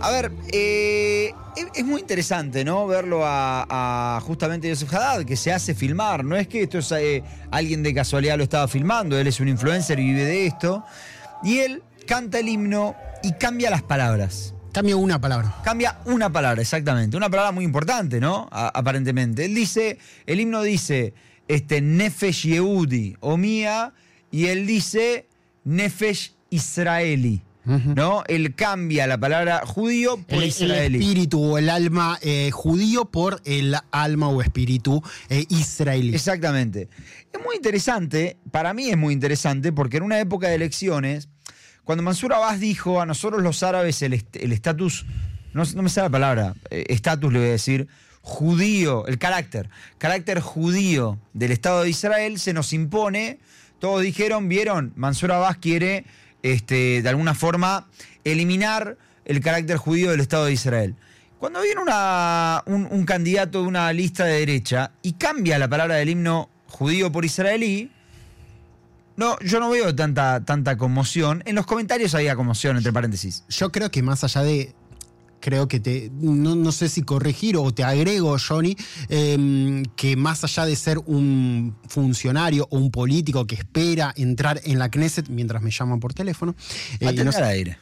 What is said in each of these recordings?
A ver, es muy interesante, ¿no? Verlo a justamente Yosef Haddad, que se hace filmar. No es que esto es alguien de casualidad lo estaba filmando, él es un influencer y vive de esto. Y él canta el himno y cambia las palabras. Cambia una palabra. Cambia una palabra, exactamente. Una palabra muy importante, ¿no? Aparentemente. El himno dice Nefesh Yehudi o mía, y él dice Nefesh Israeli. ¿No? Él cambia la palabra judío por israelí. El espíritu o el alma judío por el alma o espíritu israelí. Exactamente. Es muy interesante, para mí es muy interesante, porque en una época de elecciones, cuando Mansur Abbas dijo a nosotros los árabes el estatus, no me sale la palabra, estatus le voy a decir, judío, el carácter judío del Estado de Israel se nos impone, todos dijeron, vieron, Mansur Abbas quiere de alguna forma eliminar el carácter judío del Estado de Israel. Cuando viene un candidato de una lista de derecha y cambia la palabra del himno judío por israelí, no, yo no veo tanta conmoción. En los comentarios había conmoción, entre paréntesis. Yo creo que más allá de... Creo que no sé si corregir o te agrego, Johnny, que más allá de ser un funcionario o un político que espera entrar en la Knesset mientras me llaman por teléfono. No al aire.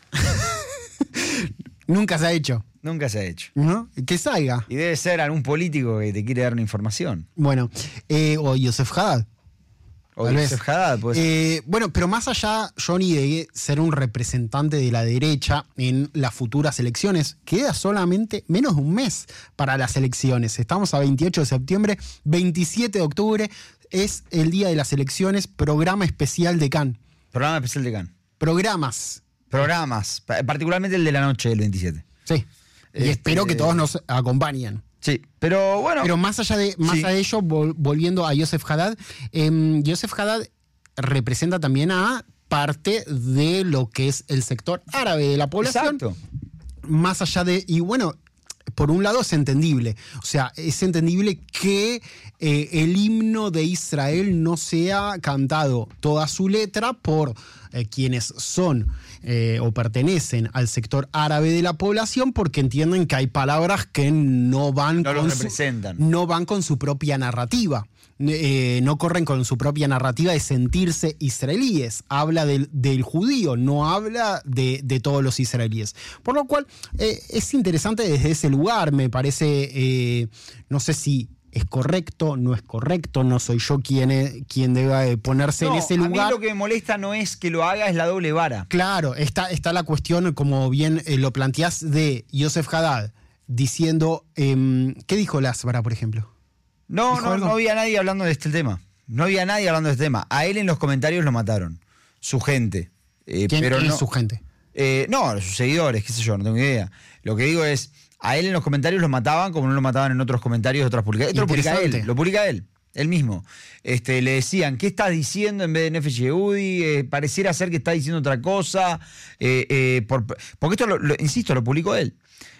Nunca se ha hecho. Nunca se ha hecho. ¿No? Que salga. Y debe ser algún político que te quiere dar una información. Bueno, o Yosef Haddad. O Yosef Haddad, pues. Bueno, pero más allá, Johnny, de ser un representante de la derecha en las futuras elecciones, queda solamente menos de un mes para las elecciones. Estamos a 28 de septiembre, 27 de octubre es el día de las elecciones, programa especial de Cannes. Programa especial de Cannes. Programas, particularmente el de la noche del 27. Sí, y espero que todos nos acompañen. Sí, pero bueno. Pero más allá de ello, volviendo a Yosef Haddad, Yosef Haddad representa también a parte de lo que es el sector árabe de la población. Exacto. Más allá de, y bueno, por un lado es entendible. O sea, es entendible que el himno de Israel no sea cantado toda su letra por quienes son o pertenecen al sector árabe de la población, porque entienden que hay palabras que no van con su propia narrativa. No corren con su propia narrativa de sentirse israelíes. Habla del judío, no habla de todos los israelíes. Por lo cual es interesante desde ese lugar. Me parece, no sé si es correcto, no es correcto, no soy yo quien debe ponerse en ese lugar. A mí lo que me molesta no es que lo haga, es la doble vara. Claro, está la cuestión, como bien lo planteás, de Yosef Haddad diciendo, ¿qué dijo Lázara, por ejemplo? No había nadie hablando de este tema. No había nadie hablando de este tema. A él en los comentarios lo mataron. Su gente. ¿Quién es su gente? No, sus seguidores, qué sé yo, no tengo idea. Lo que digo es, a él en los comentarios lo mataban como no lo mataban en otros comentarios de otras publicaciones. Lo publica él mismo. Le decían, ¿qué estás diciendo en vez de Nefesh Yehudi? Pareciera ser que está diciendo otra cosa. Porque esto, insisto, lo publicó él.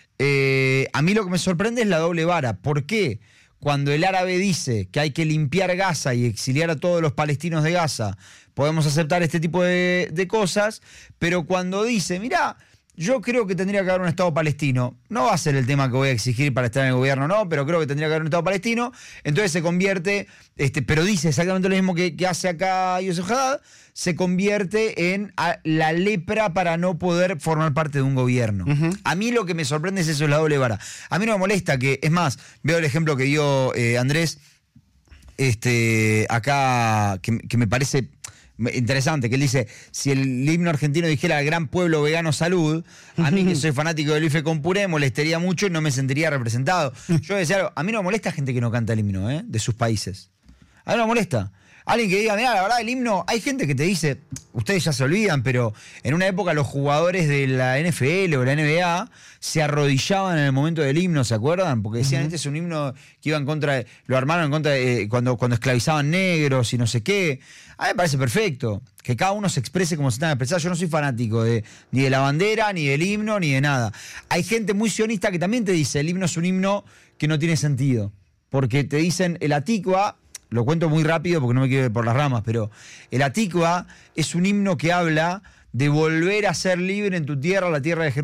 A mí lo que me sorprende es la doble vara. ¿Por qué? Cuando el árabe dice que hay que limpiar Gaza y exiliar a todos los palestinos de Gaza, podemos aceptar este tipo de cosas, pero cuando dice, mirá, yo creo que tendría que haber un Estado palestino, no va a ser el tema que voy a exigir para estar en el gobierno, no, pero creo que tendría que haber un Estado palestino, entonces se convierte, pero dice exactamente lo mismo que hace acá Yosef Haddad, se convierte en la lepra para no poder formar parte de un gobierno. Uh-huh. A mí lo que me sorprende es eso, es la doble vara. A mí no me molesta que, es más, veo el ejemplo que dio Andrés, acá, que me parece interesante, que él dice, si el himno argentino dijera al gran pueblo vegano salud, a mí que soy fanático del bife con puré, molestaría mucho y no me sentiría representado. Yo decía algo, a mí no me molesta gente que no canta el himno, de sus países. A mí no me molesta. Alguien que diga, mira, la verdad, el himno, hay gente que te dice, ustedes ya se olvidan, pero en una época los jugadores de la NFL o la NBA se arrodillaban en el momento del himno, ¿se acuerdan? Porque decían, este es un himno que iba en contra, lo armaron en contra de, cuando esclavizaban negros y no sé qué. A mí me parece perfecto, que cada uno se exprese como se tenga que expresar. Yo no soy fanático ni de la bandera, ni del himno, ni de nada. Hay gente muy sionista que también te dice, el himno es un himno que no tiene sentido, porque te dicen, el Atikva, lo cuento muy rápido porque no me quiero ir por las ramas, pero el Atikva es un himno que habla de volver a ser libre en tu tierra, la tierra de Jerusalén.